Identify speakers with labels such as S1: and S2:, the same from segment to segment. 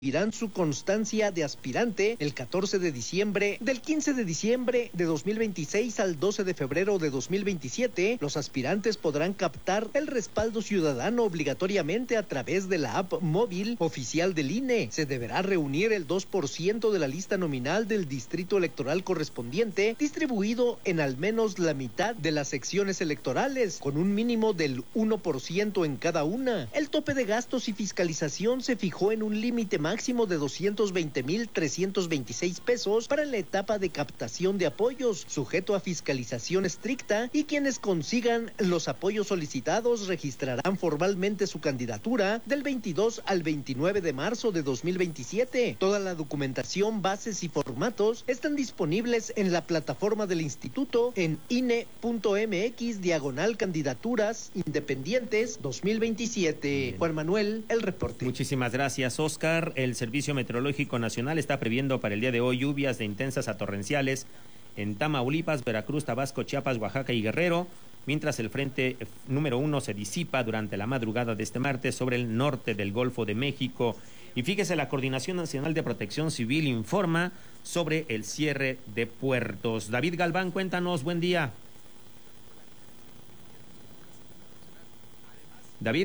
S1: Irán su constancia de aspirante el 14 de diciembre. Del 15 de diciembre de 2026 al 12 de febrero de 2027, los aspirantes podrán captar el respaldo ciudadano obligatoriamente a través de la app móvil oficial del INE. Se deberá reunir el 2% de la lista nominal del distrito electoral correspondiente, distribuido en al menos la mitad de las secciones electorales, con un mínimo del 1% en cada una. El tope de gastos y fiscalización se fijó en un límite máximo de 220,326 pesos para la etapa de captación de apoyos, sujeto a fiscalización estricta, y quienes consigan los apoyos solicitados registrarán formalmente su candidatura del 22 al 29 de marzo de 2027. Toda la documentación, bases y formatos están disponibles en la plataforma del instituto en INE.mx/candidaturas independientes 2027. Juan Manuel, el reporte.
S2: Muchísimas gracias, Oscar. El Servicio Meteorológico Nacional está previendo para el día de hoy lluvias de intensas a torrenciales en Tamaulipas, Veracruz, Tabasco, Chiapas, Oaxaca y Guerrero, mientras el frente número 1 se disipa durante la madrugada de este martes sobre el norte del Golfo de México. Y fíjese, la Coordinación Nacional de Protección Civil informa sobre el cierre de puertos. David Galván, cuéntanos, buen día. David.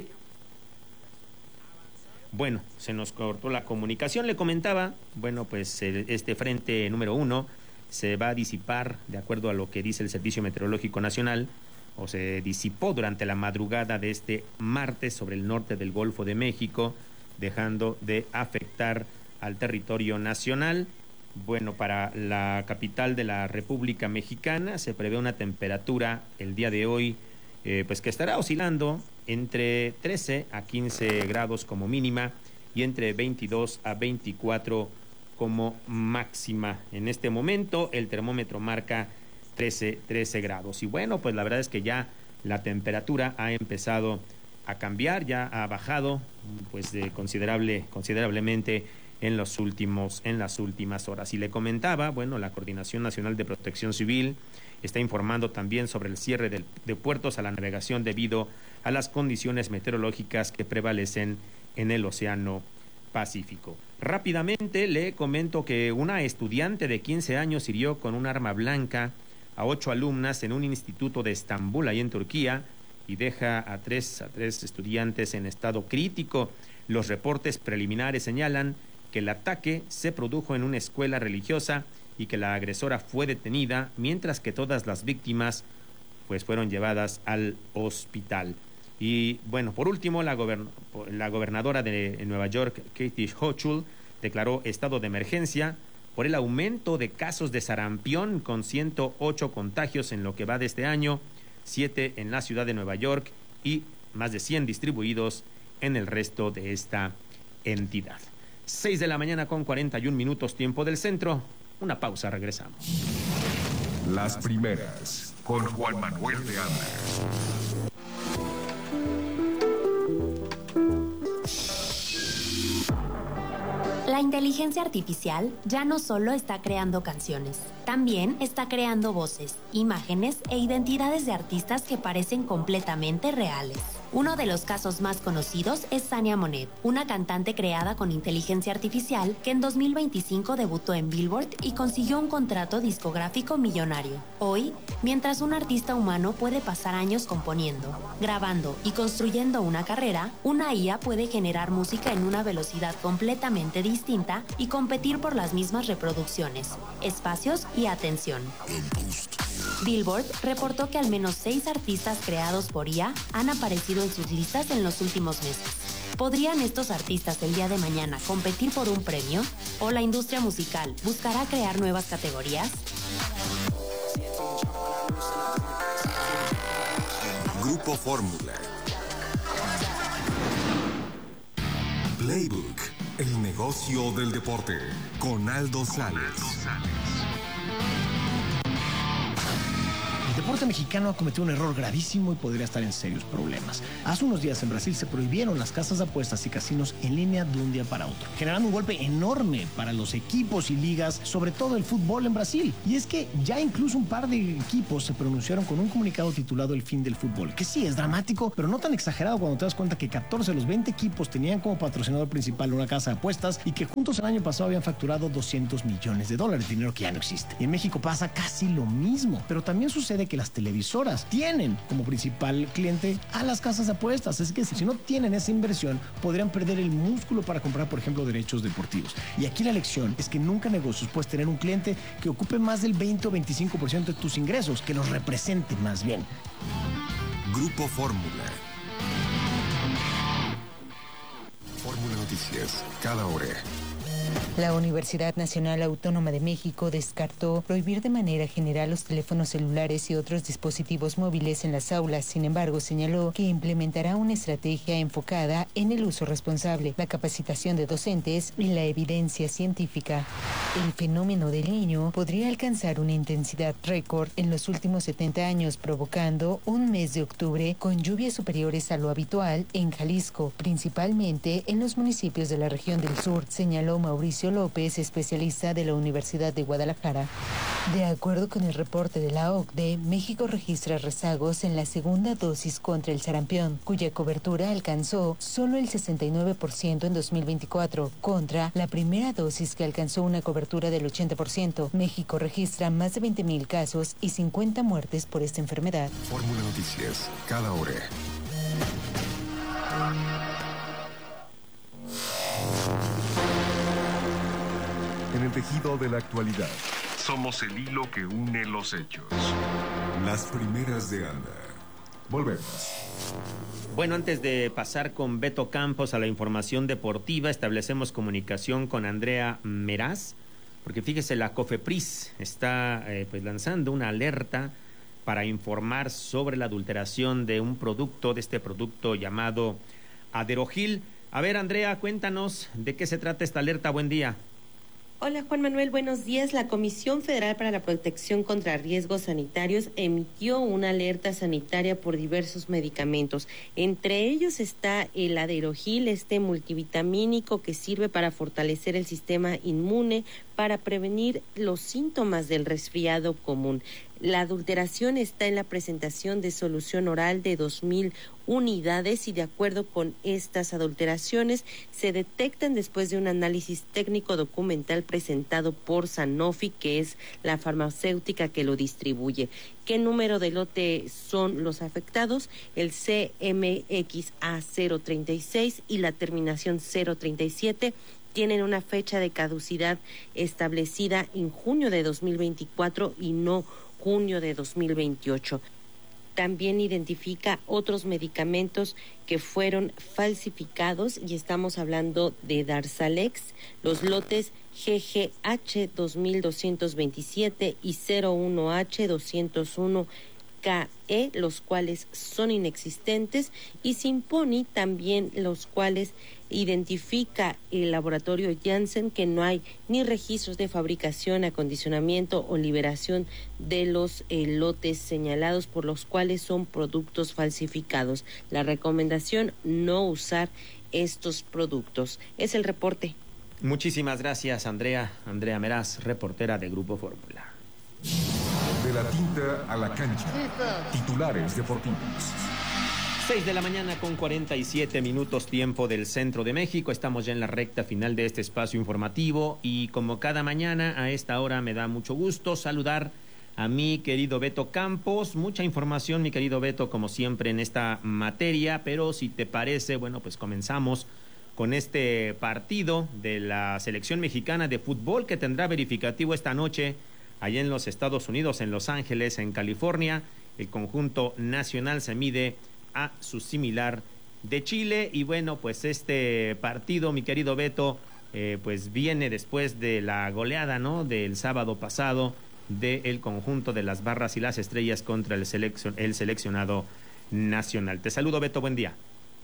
S2: Bueno, se nos cortó la comunicación. Le comentaba, bueno, pues este frente número 1 se va a disipar, de acuerdo a lo que dice el Servicio Meteorológico Nacional, o se disipó durante la madrugada de este martes sobre el norte del Golfo de México, dejando de afectar al territorio nacional. Bueno, para la capital de la República Mexicana se prevé una temperatura el día de hoy, pues que estará oscilando entre 13 a 15 grados como mínima y entre 22 a 24 como máxima. En este momento el termómetro marca 13 grados. Y bueno, pues la verdad es que ya la temperatura ha empezado a cambiar, ya ha bajado pues considerablemente en las últimas horas. Y le comentaba, bueno, la Coordinación Nacional de Protección Civil está informando también sobre el cierre de puertos a la navegación debido a las condiciones meteorológicas que prevalecen en el Océano Pacífico. Rápidamente le comento que una estudiante de 15 años hirió con un arma blanca a 8 alumnas en un instituto de Estambul, ahí en Turquía, y deja a tres estudiantes en estado crítico. Los reportes preliminares señalan que el ataque se produjo en una escuela religiosa y que la agresora fue detenida, mientras que todas las víctimas pues fueron llevadas al hospital. Y bueno, por último, la gobernadora de Nueva York, Kathy Hochul, declaró estado de emergencia por el aumento de casos de sarampión, con 108 contagios en lo que va de este año, 7 en la ciudad de Nueva York y más de 100 distribuidos en el resto de esta entidad. 6 de la mañana con 41 minutos, tiempo del centro. Una pausa, regresamos.
S3: Las primeras, con Juan Manuel de Anda.
S4: La inteligencia artificial ya no solo está creando canciones, también está creando voces, imágenes e identidades de artistas que parecen completamente reales. Uno de los casos más conocidos es Sania Monet, una cantante creada con inteligencia artificial que en 2025 debutó en Billboard y consiguió un contrato discográfico millonario. Hoy, mientras un artista humano puede pasar años componiendo, grabando y construyendo una carrera, una IA puede generar música en una velocidad completamente distinta y competir por las mismas reproducciones, espacios y atención. Billboard reportó que al menos 6 artistas creados por IA han aparecido en sus listas en los últimos meses. ¿Podrían estos artistas el día de mañana competir por un premio? ¿O la industria musical buscará crear nuevas categorías?
S3: Grupo Fórmula. Playbook, el negocio del deporte, con Aldo Sales.
S5: deporte mexicano ha cometido un error gravísimo y podría estar en serios problemas. Hace unos días en Brasil se prohibieron las casas de apuestas y casinos en línea de un día para otro, generando un golpe enorme para los equipos y ligas, sobre todo el fútbol en Brasil. Y es que ya incluso un par de equipos se pronunciaron con un comunicado titulado El fin del fútbol, que sí es dramático, pero no tan exagerado cuando te das cuenta que 14 de los 20 equipos tenían como patrocinador principal una casa de apuestas y que juntos el año pasado habían facturado $200 millones, dinero que ya no existe. Y en México pasa casi lo mismo, pero también sucede que las televisoras tienen como principal cliente a las casas de apuestas. Es que si no tienen esa inversión, podrían perder el músculo para comprar, por ejemplo, derechos deportivos. Y aquí la lección es que nunca en negocios puedes tener un cliente que ocupe más del 20 o 25% de tus ingresos, que los represente más bien.
S3: Grupo Fórmula. Fórmula Noticias, cada hora.
S6: La Universidad Nacional Autónoma de México descartó prohibir de manera general los teléfonos celulares y otros dispositivos móviles en las aulas. Sin embargo, señaló que implementará una estrategia enfocada en el uso responsable, la capacitación de docentes y la evidencia científica. El fenómeno del Niño podría alcanzar una intensidad récord en los últimos 70 años, provocando un mes de octubre con lluvias superiores a lo habitual en Jalisco, principalmente en los municipios de la región del sur, señaló Mauricio López, especialista de la Universidad de Guadalajara. De acuerdo con el reporte de la OCDE, México registra rezagos en la segunda dosis contra el sarampión, cuya cobertura alcanzó solo el 69% en 2024, contra la primera dosis que alcanzó una cobertura del 80%. México registra más de 20,000 casos y 50 muertes por esta enfermedad.
S3: Fórmula Noticias, cada hora. En el tejido de la actualidad, somos el hilo que une los hechos. Las primeras de Anda. Volvemos.
S2: Bueno, antes de pasar con Beto Campos a la información deportiva, establecemos comunicación con Andrea Meraz, porque fíjese, la COFEPRIS está pues lanzando una alerta para informar sobre la adulteración de un producto, de este producto llamado Aderogil. A ver, Andrea, cuéntanos de qué se trata esta alerta. Buen día.
S7: Hola Juan Manuel, buenos días. La Comisión Federal para la Protección contra Riesgos Sanitarios emitió una alerta sanitaria por diversos medicamentos. Entre ellos está el Aderogil, este multivitamínico que sirve para fortalecer el sistema inmune, para prevenir los síntomas del resfriado común. La adulteración está en la presentación de solución oral de 2,000 unidades y de acuerdo con estas adulteraciones se detectan después de un análisis técnico documental presentado por Sanofi, que es la farmacéutica que lo distribuye. ¿Qué número de lote son los afectados? El CMXA 036 y la terminación 037. Tienen una fecha de caducidad establecida en junio de 2024 y no junio de 2028. También identifica otros medicamentos que fueron falsificados y estamos hablando de Darzalex, los lotes GGH 2227 y 01H 201 KE, los cuales son inexistentes, y Simponi también, los cuales identifica el laboratorio Janssen que no hay ni registros de fabricación, acondicionamiento o liberación de los lotes señalados, por los cuales son productos falsificados. La recomendación: no usar estos productos. Es el reporte.
S2: Muchísimas gracias, Andrea. Andrea Meraz, reportera de Grupo Fórmula.
S3: De la tinta a la cancha. Titulares deportivos.
S2: 6 de la mañana con 47 minutos, tiempo del centro de México. Estamos ya en la recta final de este espacio informativo y como cada mañana a esta hora me da mucho gusto saludar a mi querido Beto Campos. Mucha información, mi querido Beto, como siempre en esta materia, pero si te parece, bueno, pues comenzamos con este partido de la selección mexicana de fútbol que tendrá verificativo esta noche allá en los Estados Unidos, en Los Ángeles, en California. El conjunto nacional se mide a su similar de Chile y bueno, pues este partido, mi querido Beto, pues viene después de la goleada, ¿no?, del sábado pasado del conjunto de las Barras y las Estrellas contra el seleccionado nacional. Te saludo, Beto, buen día.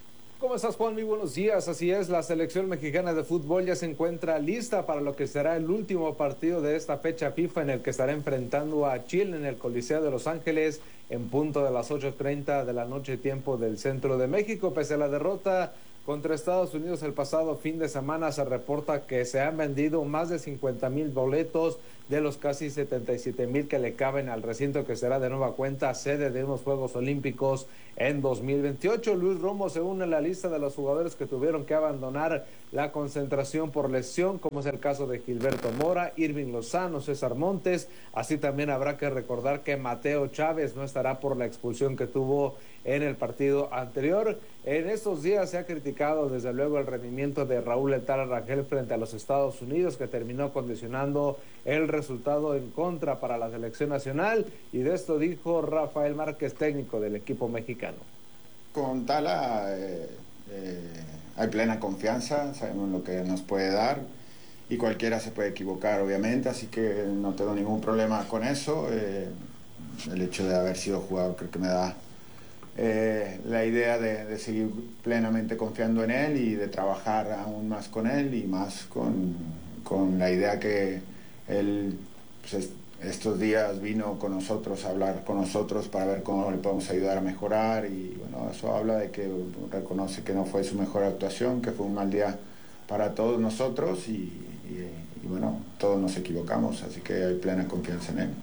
S8: ¿Cómo estás, Juan? Muy buenos días. Así es, la selección mexicana de fútbol ya se encuentra lista para lo que será el último partido de esta fecha FIFA, en el que estará enfrentando a Chile en el Coliseo de Los Ángeles en punto de las 8:30 de la noche, tiempo del centro de México. Pese a la derrota contra Estados Unidos el pasado fin de semana, se reporta que se han vendido más de 50,000 boletos de los casi 77,000 que le caben al recinto, que será de nueva cuenta sede de unos Juegos Olímpicos en 2028. Luis Romo se une a la lista de los jugadores que tuvieron que abandonar la concentración por lesión, como es el caso de Gilberto Mora, Irving Lozano, César Montes. Así también habrá que recordar que Mateo Chávez no estará por la expulsión que tuvo en el partido anterior. En estos días se ha criticado desde luego el rendimiento de Raúl El Tala Rangel frente a los Estados Unidos, que terminó condicionando el resultado en contra para la selección nacional, y de esto dijo Rafael Márquez, técnico del equipo mexicano.
S9: Con Tala hay plena confianza, sabemos lo que nos puede dar y cualquiera se puede equivocar, obviamente, así que no tengo ningún problema con eso. El hecho de haber sido jugador creo que me da la idea de seguir plenamente confiando en él y de trabajar aún más con él, y más con la idea que él pues, estos días vino con nosotros a hablar con nosotros para ver cómo le podemos ayudar a mejorar, y bueno, eso habla de que reconoce que no fue su mejor actuación, que fue un mal día para todos nosotros, y bueno, todos nos equivocamos, así que hay plena confianza en él.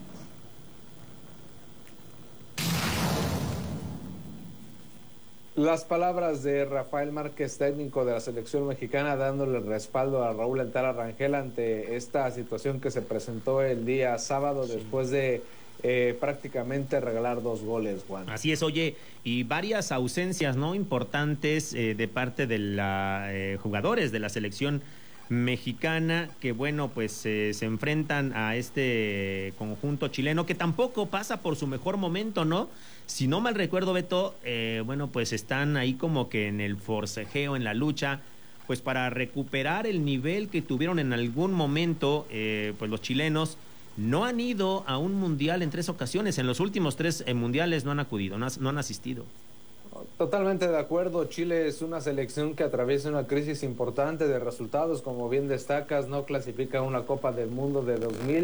S8: Las palabras de Rafael Márquez, técnico de la selección mexicana, dándole respaldo a Raúl El Tala Rangel ante esta situación que se presentó el día sábado, después de prácticamente regalar 2 goles, Juan.
S2: Así es, oye, y varias ausencias no importantes de parte de los jugadores de la selección mexicana, que bueno, pues se enfrentan a este conjunto chileno, que tampoco pasa por su mejor momento, ¿no? Si no mal recuerdo, Beto, bueno, pues están ahí como que en el forcejeo, en la lucha, pues para recuperar el nivel que tuvieron en algún momento. Pues los chilenos no han ido a un mundial en 3 ocasiones, en los últimos 3 mundiales no han acudido, no han asistido.
S8: Totalmente de acuerdo. Chile es una selección que atraviesa una crisis importante de resultados, como bien destacas, no clasifica a una Copa del Mundo de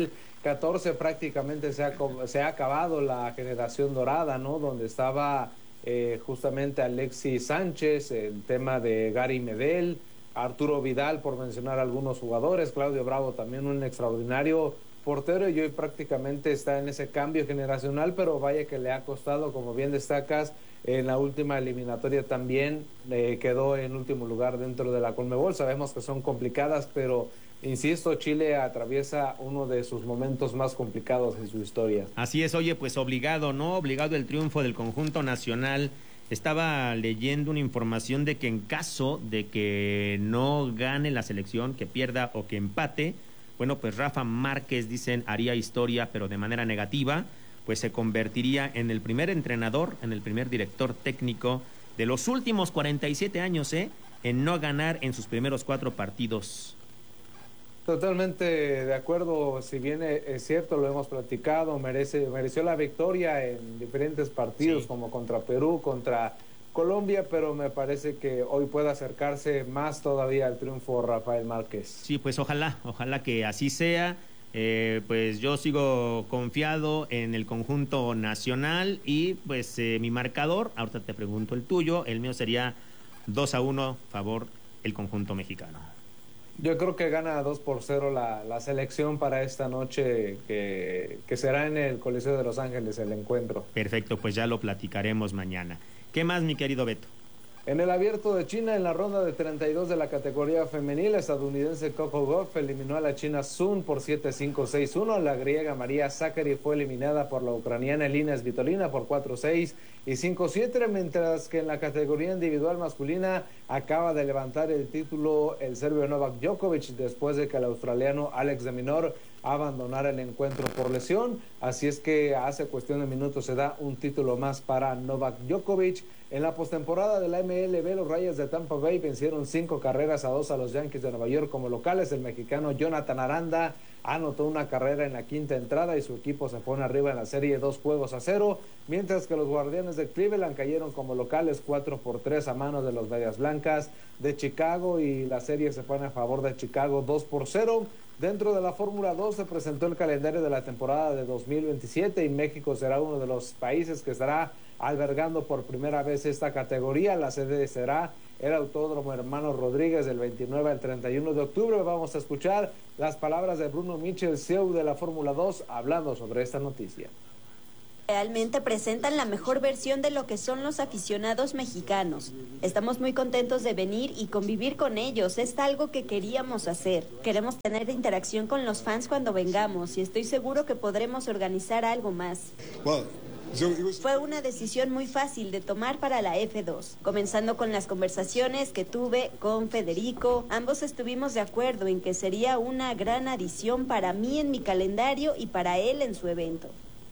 S8: 2014, prácticamente se ha acabado la generación dorada, ¿no? Donde estaba justamente Alexis Sánchez, el tema de Gary Medel, Arturo Vidal, por mencionar algunos jugadores, Claudio Bravo también un extraordinario portero, y hoy prácticamente está en ese cambio generacional, pero vaya que le ha costado, como bien destacas. En la última eliminatoria también quedó en último lugar dentro de la Conmebol. Sabemos que son complicadas, pero insisto, Chile atraviesa uno de sus momentos más complicados en su historia.
S2: Así es, oye, pues obligado, ¿no? Obligado el triunfo del conjunto nacional. Estaba leyendo una información de que en caso de que no gane la selección, que pierda o que empate, bueno, pues Rafa Márquez, dicen, haría historia, pero de manera negativa, pues se convertiría en el primer entrenador, en el primer director técnico de los últimos 47 años, en no ganar en sus primeros 4 partidos.
S8: Totalmente de acuerdo, si bien es cierto, lo hemos platicado, mereció la victoria en diferentes partidos, sí, como contra Perú, contra Colombia, pero me parece que hoy puede acercarse más todavía al triunfo Rafael Márquez.
S2: Sí, pues ojalá que así sea. Pues yo sigo confiado en el conjunto nacional, y pues mi marcador, ahorita te pregunto el tuyo, el mío sería 2-1 favor el conjunto mexicano.
S8: Yo creo que gana 2-0 la selección para esta noche, que será en el Coliseo de Los Ángeles el encuentro.
S2: Perfecto, pues ya lo platicaremos mañana. ¿Qué más, mi querido Beto?
S8: En el Abierto de China, en la ronda de 32 de la categoría femenil, la estadounidense Coco Gauff eliminó a la china Sun por 7-5, 6-1. La griega María Sakkari fue eliminada por la ucraniana Elina Svitolina por 4-6 y 5-7, mientras que en la categoría individual masculina acaba de levantar el título el serbio Novak Djokovic, después de que el australiano Alex de Minaur abandonara el encuentro por lesión. Así es que hace cuestión de minutos se da un título más para Novak Djokovic. En la postemporada de la MLB, los Rayos de Tampa Bay vencieron 5-2 a los Yankees de Nueva York como locales. El mexicano Jonathan Aranda anotó una carrera en la quinta entrada y su equipo se pone arriba en la serie 2-0, mientras que los Guardianes de Cleveland cayeron como locales 4-3 a manos de los Medias Blancas de Chicago y la serie se pone a favor de Chicago 2-0. Dentro de la Fórmula 2 se presentó el calendario de la temporada de 2027 y México será uno de los países que estará albergando por primera vez esta categoría. La sede será el Autódromo Hermanos Rodríguez del 29 al 31 de octubre. Vamos a escuchar las palabras de Bruno Michel, CEO de la Fórmula 2, hablando sobre esta noticia.
S10: Realmente presentan la mejor versión de lo que son los aficionados mexicanos. Estamos muy contentos de venir y convivir con ellos. Es algo que queríamos hacer. Queremos tener interacción con los fans cuando vengamos y estoy seguro que podremos organizar algo más. Fue una decisión muy fácil de tomar para la F2, comenzando con las conversaciones que tuve con Federico. Ambos estuvimos de acuerdo en que sería una gran adición para mí en mi calendario y para él en su evento.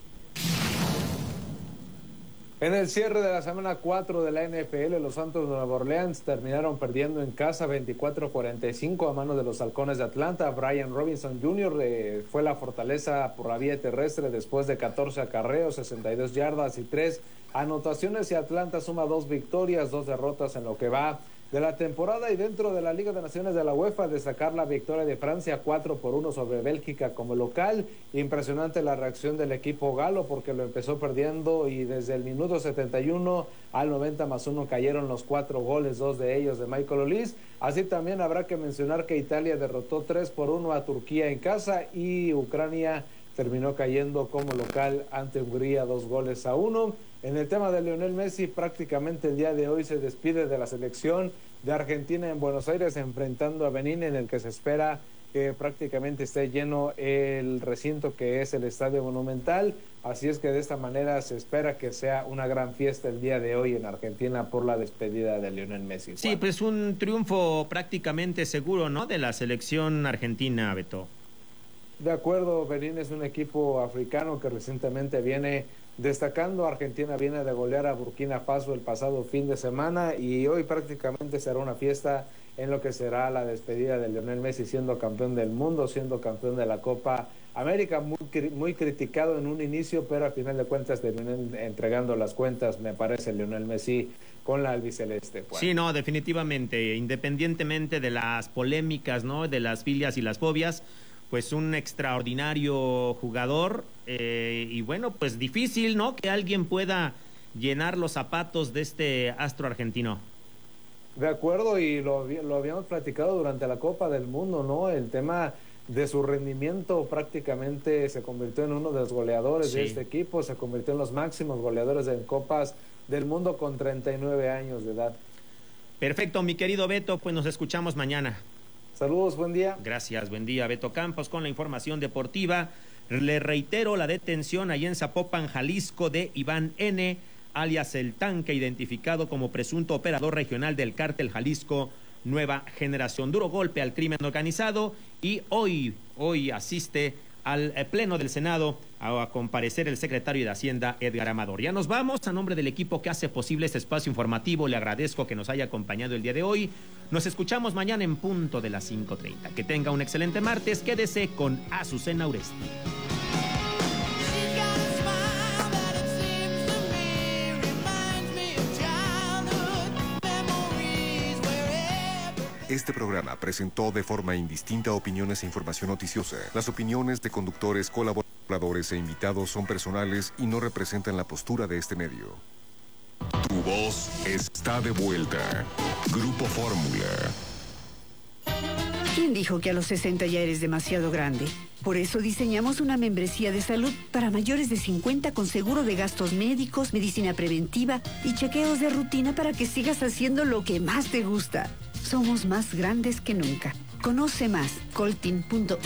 S8: En el cierre de la semana 4 de la NFL, los Santos de Nueva Orleans terminaron perdiendo en casa 24-45 a manos de los Halcones de Atlanta. Brian Robinson Jr. Fue la fortaleza por la vía terrestre después de 14 acarreos, 62 yardas y 3 anotaciones, y Atlanta suma 2 victorias, 2 derrotas en lo que va de la temporada. Y dentro de la Liga de Naciones de la UEFA, destacar la victoria de Francia 4-1 sobre Bélgica como local. Impresionante la reacción del equipo galo porque lo empezó perdiendo y desde el minuto 71 al 90+1 cayeron los 4 goles, 2 de ellos de Michael Olise. Así también habrá que mencionar que Italia derrotó 3-1 a Turquía en casa y Ucrania terminó cayendo como local ante Hungría 2-1. En el tema de Lionel Messi, prácticamente el día de hoy se despide de la selección de Argentina en Buenos Aires, enfrentando a Benín, en el que se espera que prácticamente esté lleno el recinto que es el Estadio Monumental. Así es que de esta manera se espera que sea una gran fiesta el día de hoy en Argentina por la despedida de Lionel Messi. Juan.
S2: Sí, pues un triunfo prácticamente seguro, ¿no?, de la selección argentina, Beto.
S8: De acuerdo, Benín es un equipo africano que recientemente viene destacando. Argentina viene de golear a Burkina Faso el pasado fin de semana y hoy prácticamente será una fiesta en lo que será la despedida de Lionel Messi, siendo campeón del mundo, siendo campeón de la Copa América, muy criticado en un inicio, pero al final de cuentas terminó entregando las cuentas, me parece, Lionel Messi con la albiceleste. Juan.
S2: Sí, no, definitivamente, independientemente de las polémicas, ¿no?, de las filias y las fobias, pues un extraordinario jugador y bueno, pues difícil, ¿no?, que alguien pueda llenar los zapatos de este astro argentino.
S8: De acuerdo, y lo habíamos platicado durante la Copa del Mundo, ¿no? El tema de su rendimiento prácticamente se convirtió en uno de los goleadores de este equipo, se convirtió en los máximos goleadores en Copas del Mundo con 39 años de edad.
S2: Perfecto, mi querido Beto, pues nos escuchamos mañana.
S8: Saludos, buen día.
S2: Gracias, buen día. Beto Campos con la información deportiva. Le reitero la detención allá en Zapopan, Jalisco, de Iván N., alias El Tanque, identificado como presunto operador regional del cártel Jalisco Nueva Generación. Duro golpe al crimen organizado y hoy asiste al Pleno del Senado a comparecer el secretario de Hacienda, Edgar Amador. Ya nos vamos. A nombre del equipo que hace posible este espacio informativo, le agradezco que nos haya acompañado el día de hoy. Nos escuchamos mañana en punto de las 5:30. Que tenga un excelente martes. Quédese con Azucena Uresti.
S3: Este programa presentó de forma indistinta opiniones e información noticiosa. Las opiniones de conductores, colaboradores e invitados son personales y no representan la postura de este medio. Tu voz está de vuelta. Grupo Fórmula.
S11: ¿Quién dijo que a los 60 ya eres demasiado grande? Por eso diseñamos una membresía de salud para mayores de 50 con seguro de gastos médicos, medicina preventiva y chequeos de rutina para que sigas haciendo lo que más te gusta. Somos más grandes que nunca. Conoce más, coltin.mx.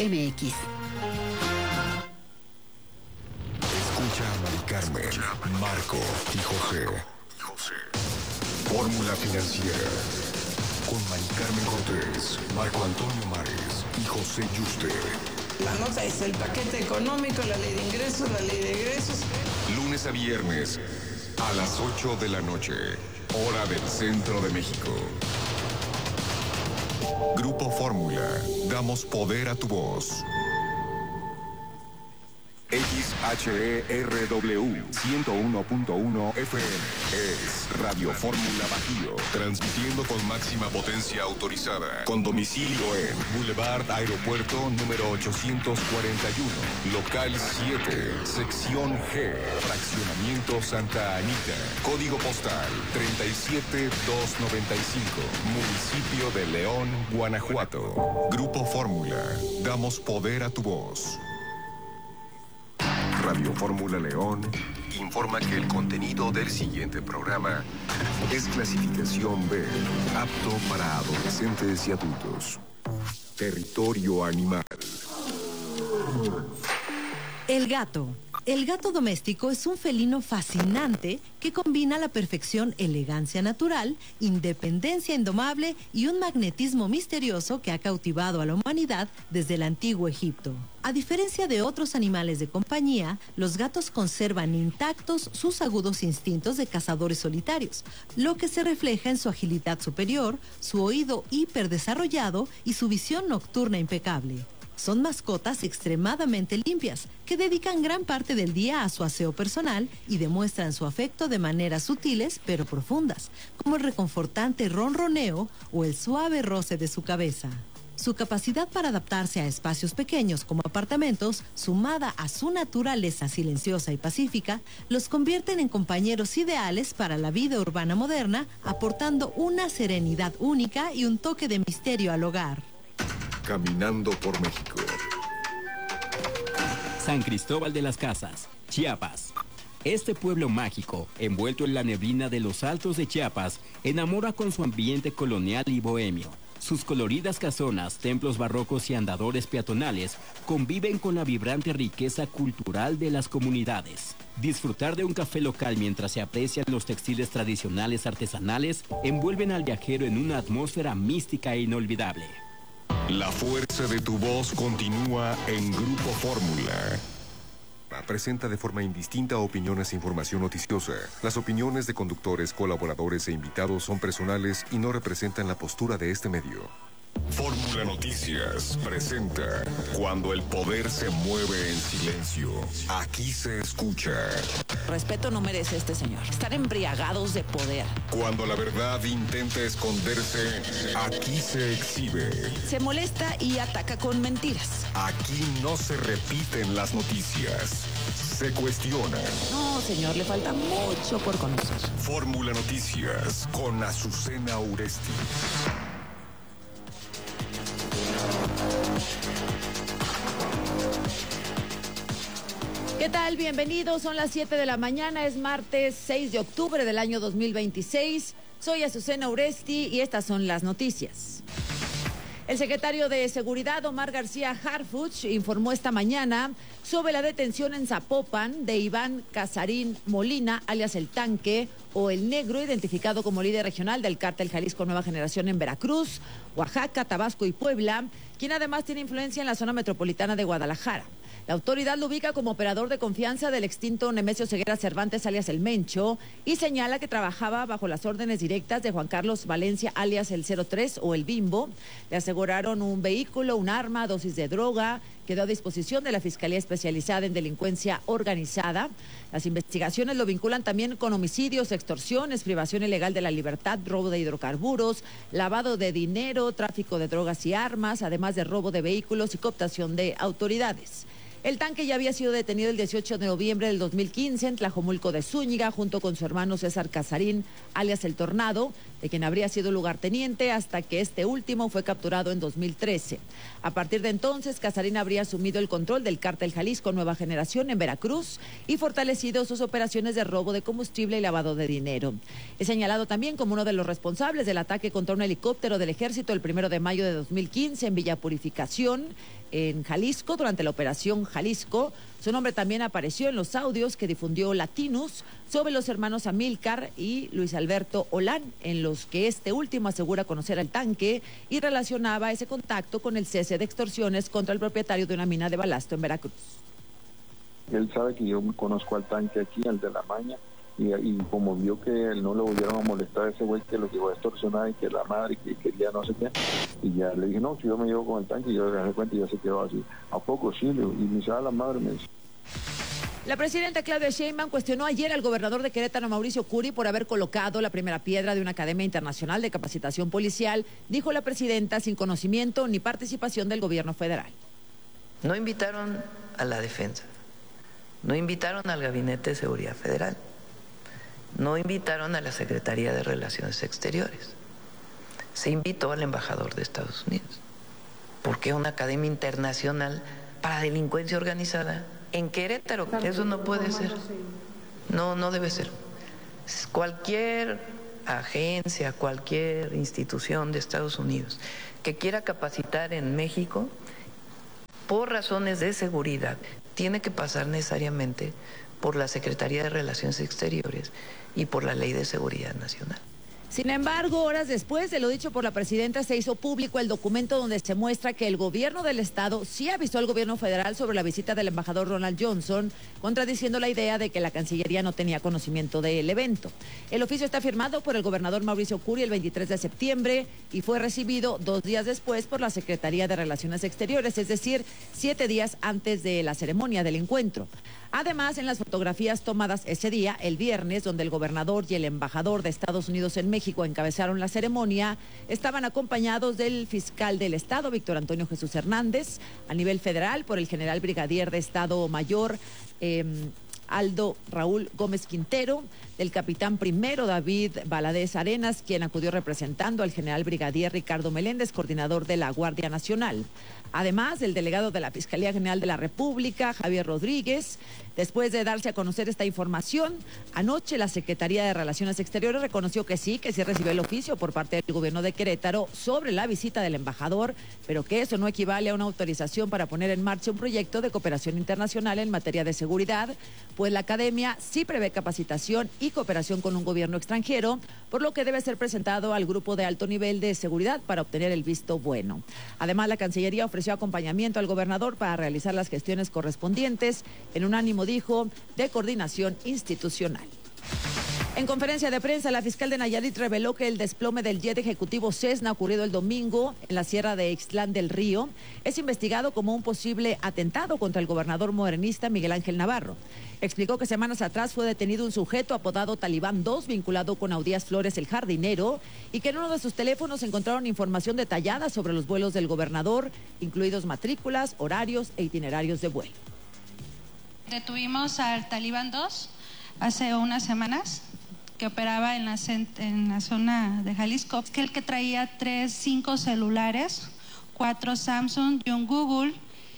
S3: Escucha a Mari Carmen, Marco y José. Fórmula Financiera. Con Mari Carmen Cortés, Marco Antonio Mares y José Yuste.
S12: La nota es el paquete económico, la ley de ingresos, la ley de egresos.
S3: Lunes a viernes a las 8 de la noche. Hora del centro de México. Grupo Fórmula. Damos poder a tu voz. XHERW 101.1 FM es Radio Fórmula Bajío, transmitiendo con máxima potencia autorizada, con domicilio en Boulevard Aeropuerto número 841, local 7, sección G, fraccionamiento Santa Anita, código postal 37295, municipio de León, Guanajuato. Grupo Fórmula, damos poder a tu voz. Radio Fórmula León informa que el contenido del siguiente programa es clasificación B, apto para adolescentes y adultos. Territorio animal.
S13: El gato. El gato doméstico es un felino fascinante que combina a la perfección elegancia natural, independencia indomable y un magnetismo misterioso que ha cautivado a la humanidad desde el antiguo Egipto. A diferencia de otros animales de compañía, los gatos conservan intactos sus agudos instintos de cazadores solitarios, lo que se refleja en su agilidad superior, su oído hiperdesarrollado y su visión nocturna impecable. Son mascotas extremadamente limpias, que dedican gran parte del día a su aseo personal y demuestran su afecto de maneras sutiles pero profundas, como el reconfortante ronroneo o el suave roce de su cabeza. Su capacidad para adaptarse a espacios pequeños como apartamentos, sumada a su naturaleza silenciosa y pacífica, los convierten en compañeros ideales para la vida urbana moderna, aportando una serenidad única y un toque de misterio al hogar.
S3: Caminando por México.
S14: San Cristóbal de las Casas, Chiapas. Este pueblo mágico, envuelto en la neblina de los altos de Chiapas, enamora con su ambiente colonial y bohemio. Sus coloridas casonas, templos barrocos y andadores peatonales conviven con la vibrante riqueza cultural de las comunidades. Disfrutar de un café local mientras se aprecian los textiles tradicionales artesanales envuelven al viajero en una atmósfera mística e inolvidable.
S3: La fuerza de tu voz continúa en Grupo Fórmula. Presenta de forma indistinta opiniones e información noticiosa. Las opiniones de conductores, colaboradores e invitados son personales y no representan la postura de este medio. Fórmula Noticias presenta Cuando el poder se mueve en silencio. Aquí se escucha.
S15: Respeto no merece este señor. Están embriagados de poder.
S3: Cuando la verdad intenta esconderse, aquí se exhibe.
S15: Se molesta y ataca con mentiras.
S3: Aquí no se repiten las noticias. Se cuestionan.
S15: No, señor, le falta mucho por conocer.
S3: Fórmula Noticias con Azucena Uresti.
S16: ¿Qué tal? Bienvenidos, son las 7 de la mañana, es martes 6 de octubre del año 2026. Soy Azucena Uresti y estas son las noticias. El secretario de Seguridad, Omar García Harfuch, informó esta mañana sobre la detención en Zapopan de Iván Casarín Molina, alias El Tanque, o El Negro, identificado como líder regional del cártel Jalisco Nueva Generación en Veracruz, Oaxaca, Tabasco y Puebla, quien además tiene influencia en la zona metropolitana de Guadalajara. La autoridad lo ubica como operador de confianza del extinto Nemesio Ceguera Cervantes, alias El Mencho, y señala que trabajaba bajo las órdenes directas de Juan Carlos Valencia, alias El 03 o El Bimbo. Le aseguraron un vehículo, un arma, dosis de droga, quedó a disposición de la Fiscalía Especializada en Delincuencia Organizada. Las investigaciones lo vinculan también con homicidios, extorsiones, privación ilegal de la libertad, robo de hidrocarburos, lavado de dinero, tráfico de drogas y armas, además de robo de vehículos y cooptación de autoridades. El Tanque ya había sido detenido el 18 de noviembre del 2015 en Tlajomulco de Zúñiga junto con su hermano César Casarín, alias El Tornado, de quien habría sido lugarteniente hasta que este último fue capturado en 2013. A partir de entonces, Casarín habría asumido el control del cártel Jalisco Nueva Generación en Veracruz y fortalecido sus operaciones de robo de combustible y lavado de dinero. Es señalado también como uno de los responsables del ataque contra un helicóptero del ejército el 1 de mayo de 2015 en Villa Purificación, en Jalisco, durante la operación Jalisco. Su nombre también apareció en los audios que difundió Latinus sobre los hermanos Amílcar y Luis Alberto Olán, en los que este último asegura conocer al Tanque y relacionaba ese contacto con el cese de extorsiones contra el propietario de una mina de balasto en Veracruz.
S17: Él sabe que yo conozco al Tanque aquí, al de la Maña, y como vio que no lo volvieron a molestar a ese güey que lo llevó a extorsionar y que la madre que quería no sé qué, y ya le dije, no, si yo me llevo con el tanque, y yo le dejé cuenta y ya se quedó así. ¿A poco sí? Y me dice, la madre me dice.
S16: La presidenta Claudia Sheinbaum cuestionó ayer al gobernador de Querétaro, Mauricio Curi, por haber colocado la primera piedra de una academia internacional de capacitación policial, dijo la presidenta, sin conocimiento ni participación del gobierno federal.
S18: No invitaron a la defensa, no invitaron al Gabinete de Seguridad Federal, no invitaron a la Secretaría de Relaciones Exteriores, se invitó al embajador de Estados Unidos. ¿Por qué una academia internacional para delincuencia organizada en Querétaro? Eso no puede ser. No debe ser. Cualquier agencia, cualquier institución de Estados Unidos que quiera capacitar en México, por razones de seguridad, tiene que pasar necesariamente por la Secretaría de Relaciones Exteriores y por la Ley de Seguridad Nacional.
S16: Sin embargo, horas después de lo dicho por la presidenta, se hizo público el documento donde se muestra que el gobierno del estado sí avisó al gobierno federal sobre la visita del embajador Ronald Johnson, contradiciendo la idea de que la Cancillería no tenía conocimiento del evento. El oficio está firmado por el gobernador Mauricio Curi el 23 de septiembre y fue recibido 2 días después por la Secretaría de Relaciones Exteriores, es decir, 7 días antes de la ceremonia del encuentro. Además, en las fotografías tomadas ese día, el viernes, donde el gobernador y el embajador de Estados Unidos en México encabezaron la ceremonia, estaban acompañados del fiscal del Estado, Víctor Antonio Jesús Hernández, a nivel federal por el general brigadier de Estado Mayor, Aldo Raúl Gómez Quintero, del capitán primero David Valadez Arenas, quien acudió representando al general brigadier Ricardo Meléndez, coordinador de la Guardia Nacional. Además, del delegado de la Fiscalía General de la República, Javier Rodríguez. Después de darse a conocer esta información, anoche la Secretaría de Relaciones Exteriores reconoció que sí recibió el oficio por parte del gobierno de Querétaro sobre la visita del embajador, pero que eso no equivale a una autorización para poner en marcha un proyecto de cooperación internacional en materia de seguridad, pues la academia sí prevé capacitación y cooperación con un gobierno extranjero, por lo que debe ser presentado al grupo de alto nivel de seguridad para obtener el visto bueno. Además, la Cancillería ofreció acompañamiento al gobernador para realizar las gestiones correspondientes en un ánimo, dijo, de coordinación institucional. En conferencia de prensa, la fiscal de Nayarit reveló que el desplome del jet ejecutivo Cessna ocurrido el domingo en la sierra de Ixtlán del Río es investigado como un posible atentado contra el gobernador morenista Miguel Ángel Navarro. Explicó que semanas atrás fue detenido un sujeto apodado Talibán 2, vinculado con Audías Flores el Jardinero, y que en uno de sus teléfonos encontraron información detallada sobre los vuelos del gobernador, incluidos matrículas, horarios e itinerarios de vuelo.
S19: Detuvimos al Talibán 2 hace unas semanas, que operaba en la zona de Jalisco, que el que traía 5 celulares, 4 Samsung y un Google,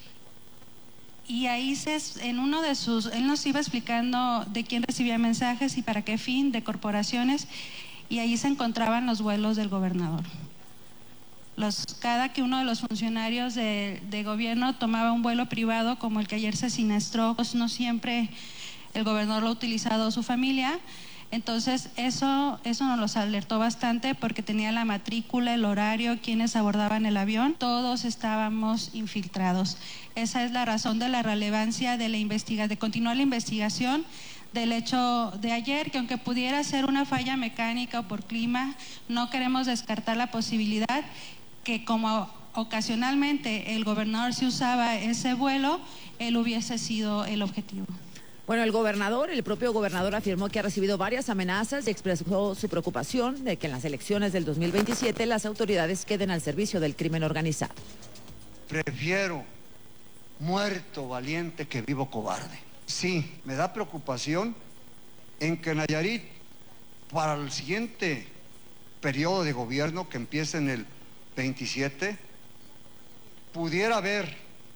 S19: y ahí él nos iba explicando de quién recibía mensajes y para qué fin, de corporaciones, y ahí se encontraban los vuelos del gobernador. Cada que uno de los funcionarios de gobierno tomaba un vuelo privado, como el que ayer se siniestró, pues no siempre el gobernador lo ha utilizado su familia. Entonces eso nos los alertó bastante porque tenía la matrícula, el horario, quienes abordaban el avión, todos estábamos infiltrados. Esa es la razón de la relevancia de continuar la investigación del hecho de ayer, que aunque pudiera ser una falla mecánica o por clima, no queremos descartar la posibilidad que como ocasionalmente el gobernador se usaba ese vuelo, él hubiese sido el objetivo.
S16: Bueno, el propio gobernador afirmó que ha recibido varias amenazas y expresó su preocupación de que en las elecciones del 2027 las autoridades queden al servicio del crimen organizado.
S20: Prefiero muerto valiente que vivo cobarde. Sí, me da preocupación en que Nayarit, para el siguiente periodo de gobierno que empiece en el 27, pudiera haber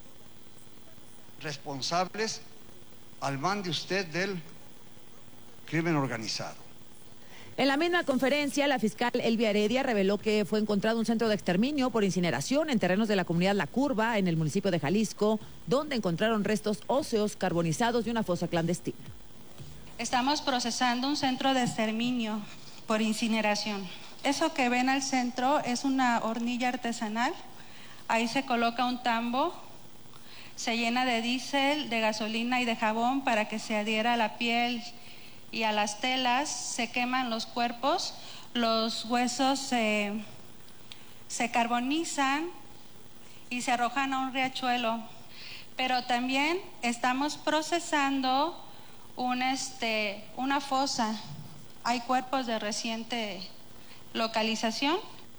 S20: responsables al mande usted del crimen organizado.
S16: En la misma conferencia, la fiscal Elvia Heredia reveló que fue encontrado un centro de exterminio por incineración en terrenos de la comunidad La Curva, en el municipio de Jalisco, donde encontraron restos óseos carbonizados de una fosa clandestina.
S19: Estamos procesando un centro de exterminio por incineración. Eso que ven al centro es una hornilla artesanal. Ahí se coloca un tambo, se llena de diésel, de gasolina y de jabón para que se adhiera a la piel y a las telas, se queman los cuerpos, los huesos se carbonizan y se arrojan a un riachuelo. Pero también estamos procesando una fosa. Hay cuerpos de reciente localización.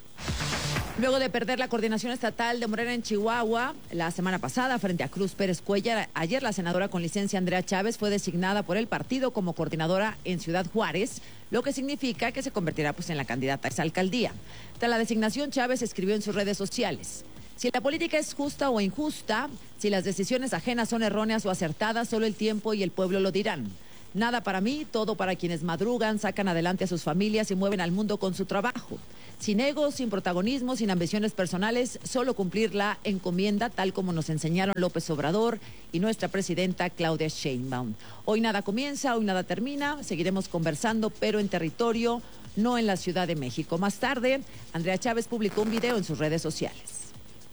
S16: Luego de perder la coordinación estatal de Morena en Chihuahua la semana pasada frente a Cruz Pérez Cuellar, ayer la senadora con licencia Andrea Chávez fue designada por el partido como coordinadora en Ciudad Juárez, lo que significa que se convertirá en la candidata a esa alcaldía. Tras la designación, Chávez escribió en sus redes sociales: si la política es justa o injusta, si las decisiones ajenas son erróneas o acertadas, solo el tiempo y el pueblo lo dirán. Nada para mí, todo para quienes madrugan, sacan adelante a sus familias y mueven al mundo con su trabajo. Sin egos, sin protagonismo, sin ambiciones personales, solo cumplir la encomienda, tal como nos enseñaron López Obrador y nuestra presidenta Claudia Sheinbaum. Hoy nada comienza, hoy nada termina, seguiremos conversando, pero en territorio, no en la Ciudad de México. Más tarde, Andrea Chávez publicó un video en sus redes sociales.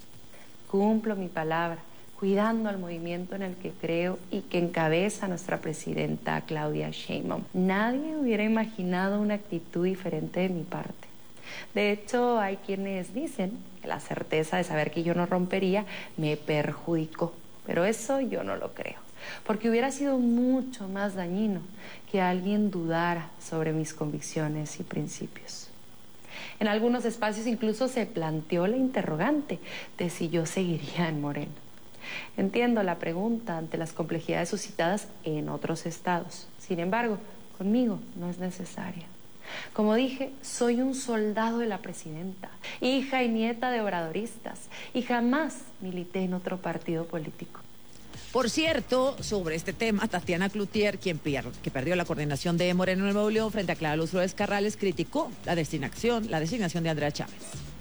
S21: Cumplo mi palabra, cuidando al movimiento en el que creo y que encabeza nuestra presidenta Claudia Sheinbaum. Nadie hubiera imaginado una actitud diferente de mi parte. De hecho, hay quienes dicen que la certeza de saber que yo no rompería me perjudicó, pero eso yo no lo creo, porque hubiera sido mucho más dañino que alguien dudara sobre mis convicciones y principios. En algunos espacios incluso se planteó la interrogante de si yo seguiría en Morena. Entiendo la pregunta ante las complejidades suscitadas en otros estados. Sin embargo, conmigo no es necesaria. Como dije, soy un soldado de la presidenta, hija y nieta de obradoristas, y jamás milité en otro partido político.
S16: Por cierto, sobre este tema, Tatiana Cloutier, que perdió la coordinación de Morena en Nuevo León frente a Clara Luz Flores Carrales, criticó la designación de Andrea Chávez.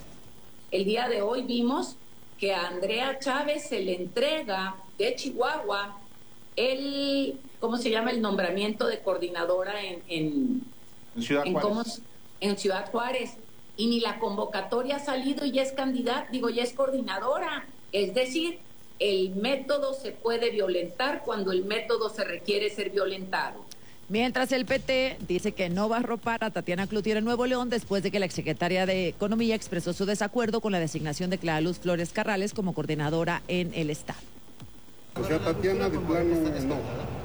S22: El día de hoy vimos que a Andrea Chávez se le entrega de Chihuahua el nombramiento de coordinadora en Ciudad Juárez. En Ciudad Juárez, y ni la convocatoria ha salido y ya es candidata, ya es coordinadora. Es decir, el método se puede violentar cuando el método se requiere ser violentado.
S16: Mientras el PT dice que no va a arropar a Tatiana Cloutier en Nuevo León después de que la exsecretaria de Economía expresó su desacuerdo con la designación de Clara Luz Flores Carrales como coordinadora en el estado.
S23: O sea, Tatiana de plano no.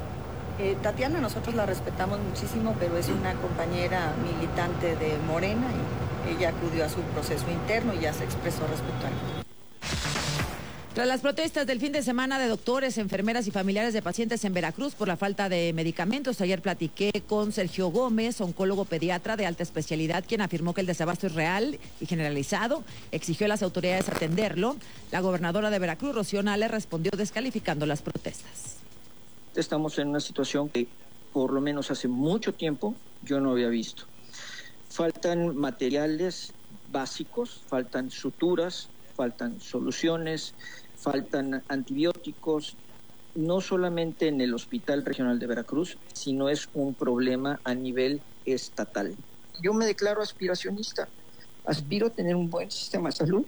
S24: Tatiana nosotros la respetamos muchísimo, pero es una compañera militante de Morena y ella acudió a su proceso interno y ya se expresó respecto a ello.
S16: Tras las protestas del fin de semana de doctores, enfermeras y familiares de pacientes en Veracruz por la falta de medicamentos, ayer platiqué con Sergio Gómez, oncólogo pediatra de alta especialidad, quien afirmó que el desabasto es real y generalizado, exigió a las autoridades atenderlo. La gobernadora de Veracruz, Rocío Nale, respondió descalificando las protestas.
S25: Estamos en una situación que por lo menos hace mucho tiempo yo no había visto. Faltan materiales básicos, faltan suturas, faltan soluciones, faltan antibióticos, no solamente en el Hospital Regional de Veracruz, sino es un problema a nivel estatal. Yo me declaro aspiracionista, aspiro a tener un buen sistema de salud,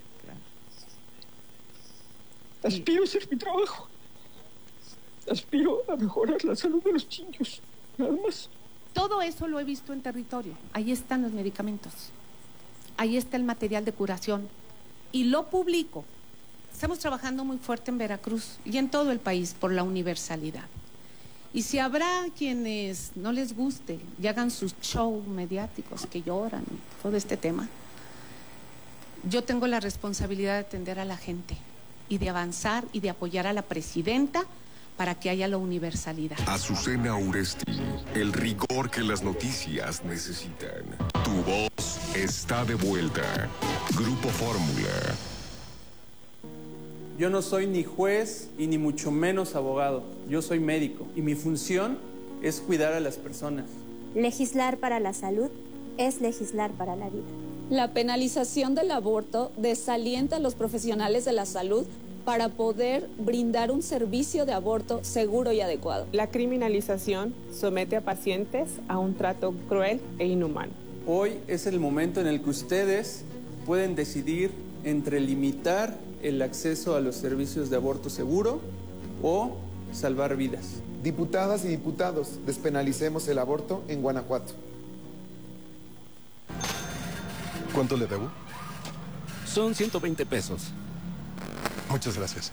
S25: aspiro a hacer mi trabajo, aspiro a mejorar la salud de los niños, nada más.
S26: Todo eso lo he visto en territorio, ahí están los medicamentos, ahí está el material de curación y lo publico. Estamos trabajando muy fuerte en Veracruz y en todo el país por la universalidad. Y si habrá quienes no les guste y hagan sus shows mediáticos que lloran, todo este tema, yo tengo la responsabilidad de atender a la gente y de avanzar y de apoyar a la presidenta para que haya la universalidad.
S3: Azucena Uresti, el rigor que las noticias necesitan. Tu voz está de vuelta. Grupo Fórmula.
S27: Yo no soy ni juez y ni mucho menos abogado. Yo soy médico y mi función es cuidar a las personas.
S28: Legislar para la salud es legislar para la vida.
S29: La penalización del aborto desalienta a los profesionales de la salud para poder brindar un servicio de aborto seguro y adecuado.
S30: La criminalización somete a pacientes a un trato cruel e inhumano.
S27: Hoy es el momento en el que ustedes pueden decidir entre limitar el acceso a los servicios de aborto seguro o salvar vidas.
S1: Diputadas y diputados, despenalicemos el aborto en Guanajuato.
S2: ¿Cuánto le debo?
S4: Son 120 pesos.
S2: Muchas gracias.